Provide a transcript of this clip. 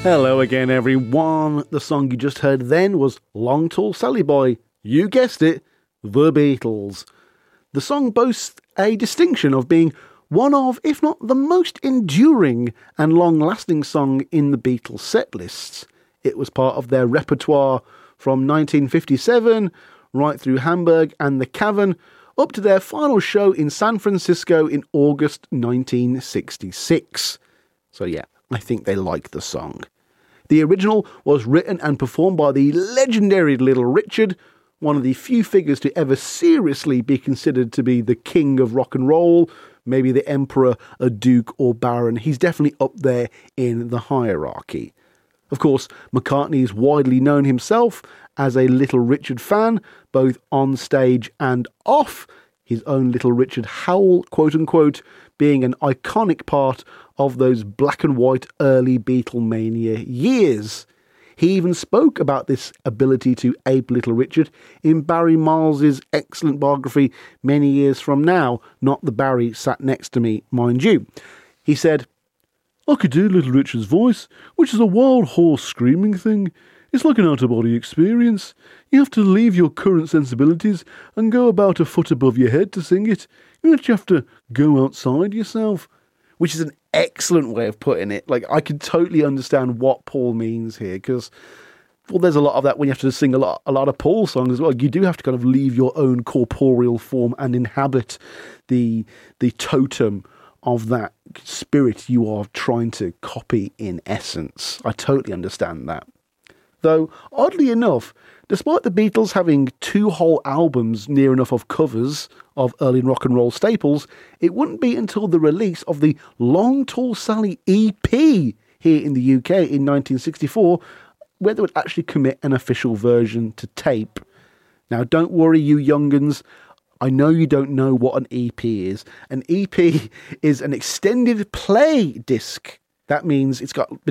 Hello again, everyone. The song you just heard then was Long Tall Sally by, you guessed it, The Beatles. The song boasts a distinction of being one of, if not the most enduring and long-lasting song in the Beatles set lists. It was part of their repertoire from 1957 right through Hamburg and the Cavern up to their final show in San Francisco in August 1966. So yeah, I think they like the song. The original was written and performed by the legendary Little Richard, one of the few figures to ever seriously be considered to be the king of rock and roll, maybe the emperor, a duke or baron. He's definitely up there in the hierarchy. Of course, McCartney is widely known himself as a Little Richard fan, both on stage and off, his own Little Richard howl, quote-unquote, being an iconic part of those black and white early Beatlemania years. He even spoke about this ability to ape Little Richard in Barry Miles's excellent biography many years from now, not the Barry sat next to me, mind you. He said, "I could do Little Richard's voice, which is a wild horse screaming thing. It's like an out-of-body experience. You have to leave your current sensibilities and go about a foot above your head to sing it. You actually have to go outside yourself." Which is an excellent way of putting it. Like, I can totally understand what Paul means here, because, well, there's a lot of that when you have to sing a lot of Paul songs as well. You do have to kind of leave your own corporeal form and inhabit the totem of that spirit you are trying to copy in essence. I totally understand that. Though, oddly enough, despite the Beatles having 2 whole albums near enough of covers of early rock and roll staples, it wouldn't be until the release of the Long Tall Sally EP here in the UK in 1964 where they would actually commit an official version to tape. Now, don't worry, you young'uns. I know you don't know what an EP is. An EP is an extended play disc. That means it's got